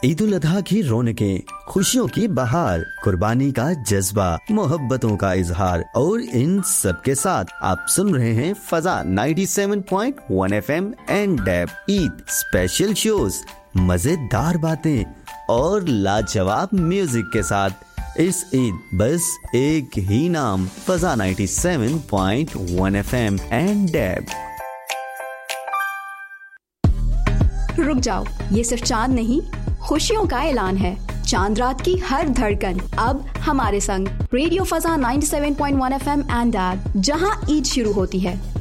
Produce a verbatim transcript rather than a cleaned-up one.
ईद उल अजहा की रौनकें, खुशियों की बहार, कुर्बानी का जज्बा, मोहब्बतों का इजहार और इन सब के साथ आप सुन रहे हैं फजा सत्तानवे पॉइंट एक FM and dab Eid special shows, मजेदार बातें और लाजवाब म्यूजिक के साथ इस ईद बस एक ही नाम, फजा सत्तानवे पॉइंट एक एफएम एंड डैब। रुक जाओ, ये सिर्फ चांद नहीं, खुशियों का ऐलान है। चांद रात की हर धड़कन अब हमारे संग रेडियो फजा सत्तानवे पॉइंट एक एफएम एंड डैब, जहां ईद शुरू होती है